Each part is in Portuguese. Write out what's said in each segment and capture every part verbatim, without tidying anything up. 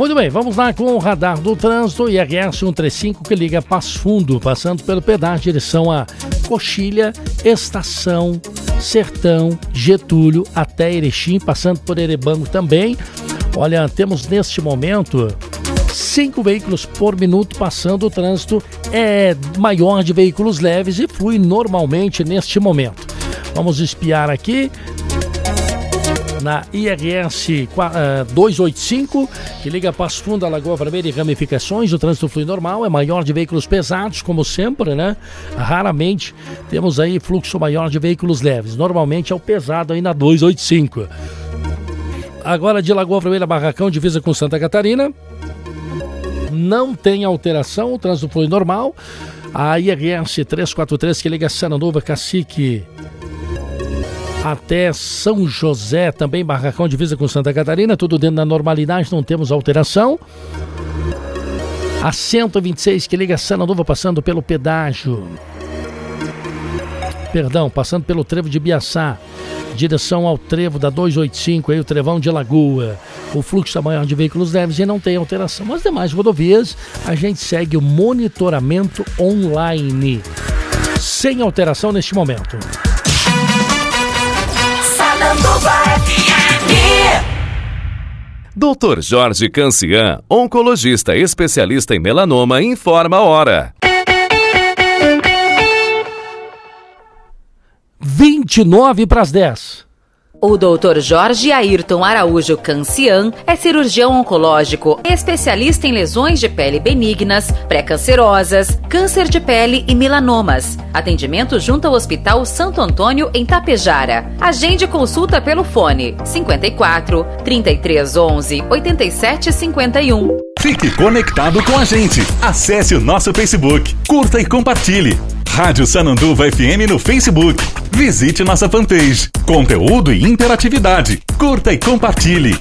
Muito bem, vamos lá com o radar do trânsito I R S cento e trinta e cinco que liga Passo Fundo, passando pelo pedágio, direção a Coxilha, Estação, Sertão, Getúlio, até Erechim, passando por Erebango também. Olha, temos neste momento cinco veículos por minuto passando. O trânsito é maior de veículos leves e flui normalmente neste momento. Vamos espiar aqui na I R S duzentos e oitenta e cinco, que liga Passo Fundo, a Lagoa Vermelha e ramificações. O trânsito flui normal, é maior de veículos pesados, como sempre, né? Raramente temos aí fluxo maior de veículos leves. Normalmente é o pesado aí na duzentos e oitenta e cinco. Agora de Lagoa Vermelha, Barracão, divisa com Santa Catarina. Não tem alteração, o trânsito flui normal. A I R S trezentos e quarenta e três, que liga Sananduva, Cacique até São José, também Barracão, divisa com Santa Catarina, tudo dentro da normalidade, não temos alteração. A cento e vinte e seis, que liga Sananduva, passando pelo pedágio, perdão, passando pelo trevo de Biaçá, direção ao trevo da duzentos e oitenta e cinco, aí o trevão de Lagoa. O fluxo é maior de veículos leves e não tem alteração. As demais rodovias, a gente segue o monitoramento online, sem alteração neste momento. doutor Jorge Cancian, oncologista especialista em melanoma, informa a hora. vinte e nove para as dez. O doutor Jorge Ayrton Araújo Cancian é cirurgião oncológico, especialista em lesões de pele benignas, pré-cancerosas, câncer de pele e melanomas. Atendimento junto ao Hospital Santo Antônio, em Tapejara. Agende consulta pelo fone cinquenta e quatro, trinta e três, onze, oitenta e sete, cinquenta e um. Fique conectado com a gente. Acesse o nosso Facebook, curta e compartilhe. Rádio Sananduva F M no Facebook. Visite nossa fanpage. Conteúdo e interatividade. Curta e compartilhe.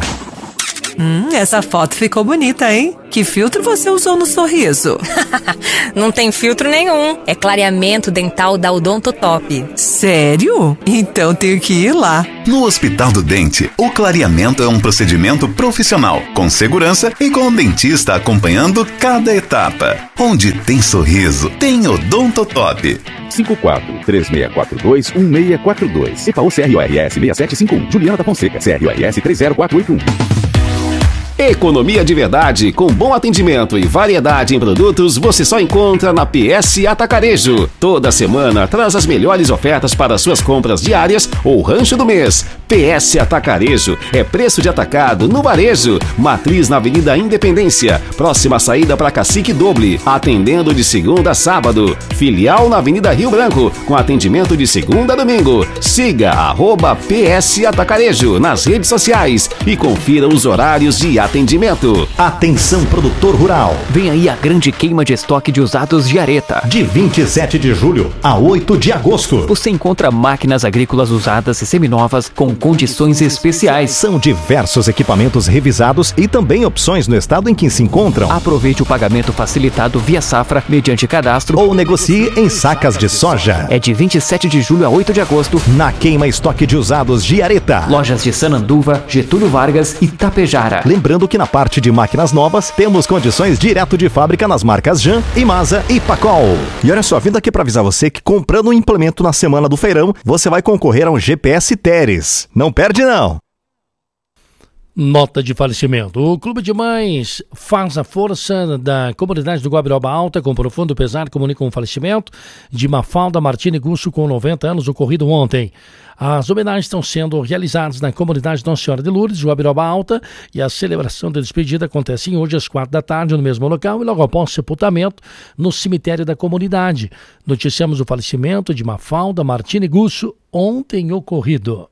Hum, essa foto ficou bonita, hein? Que filtro você usou no sorriso? Não tem filtro nenhum. É clareamento dental da Odontotop. Sério? Então tenho que ir lá. No Hospital do Dente, o clareamento é um procedimento profissional, com segurança e com o dentista acompanhando cada etapa. Onde tem sorriso, tem Odontotop. cinco quatro, três seis quatro dois, um seis quatro dois. E P A U C R O R S seis sete cinco um. Juliana da Fonseca, C R O R S três zero quatro oito um. Economia de verdade, com bom atendimento e variedade em produtos, você só encontra na P S Atacarejo. Toda semana traz as melhores ofertas para suas compras diárias ou rancho do mês. P S Atacarejo é preço de atacado no varejo. Matriz na Avenida Independência, próxima saída para Cacique Doble, atendendo de segunda a sábado. Filial na Avenida Rio Branco, com atendimento de segunda a domingo. Siga arroba P S Atacarejo nas redes sociais e confira os horários de atendimento. Atendimento. Atenção, produtor rural. Vem aí a grande queima de estoque de usados de Areta. De vinte e sete de julho a oito de agosto. Você encontra máquinas agrícolas usadas e seminovas com condições especiais. São diversos equipamentos revisados e também opções no estado em que se encontram. Aproveite o pagamento facilitado via safra mediante cadastro ou negocie em sacas de soja. É de vinte e sete de julho a oito de agosto na queima estoque de usados de Areta. Lojas de Sananduva, Getúlio Vargas e Tapejara. Lembrando que na parte de máquinas novas temos condições direto de fábrica nas marcas Jan, Imasa e Pacol. E olha só, vindo aqui para avisar você que comprando um implemento na semana do feirão, você vai concorrer a um G P S Teres. Não perde não! Nota de falecimento. O Clube de Mães faz a força da comunidade do Guabiroba Alta, com profundo pesar, comunica um falecimento de Mafalda Martini Gusso, com noventa anos, ocorrido ontem. As homenagens estão sendo realizadas na comunidade Nossa Senhora de Lourdes, Guabiroba Alta, e a celebração da despedida acontece hoje às quatro da tarde no mesmo local e logo após o sepultamento no cemitério da comunidade. Noticiamos o falecimento de Mafalda Martini Gusso, ontem ocorrido.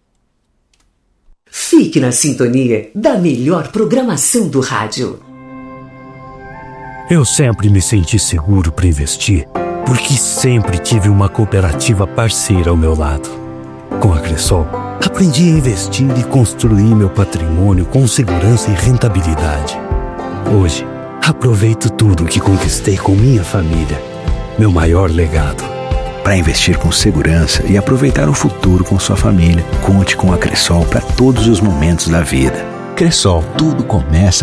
Fique na sintonia da melhor programação do rádio. Eu sempre me senti seguro para investir, porque sempre tive uma cooperativa parceira ao meu lado. Com a Cressol, aprendi a investir e construir meu patrimônio com segurança e rentabilidade. Hoje, aproveito tudo que conquistei com minha família, meu maior legado. Para investir com segurança e aproveitar o futuro com sua família, conte com a Cressol para todos os momentos da vida. Cressol, tudo começa